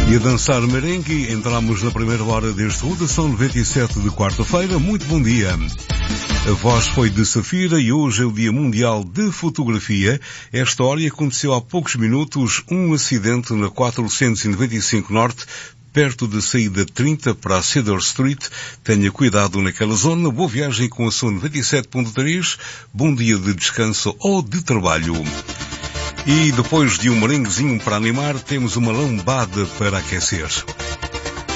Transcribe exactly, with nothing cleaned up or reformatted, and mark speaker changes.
Speaker 1: E a dançar merengue, entramos na primeira hora deste Rotação noventa e sete de quarta-feira. Muito bom dia. A voz foi de Safira e hoje é o Dia Mundial de Fotografia. Esta história aconteceu há poucos minutos, um acidente na quatrocentos e noventa e cinco Norte, perto da saída trinta para a Cedar Street. Tenha cuidado naquela zona. Boa viagem com a sua noventa e sete ponto três. Bom dia de descanso ou de trabalho. E depois de um merenguezinho para animar, temos uma lambada para aquecer.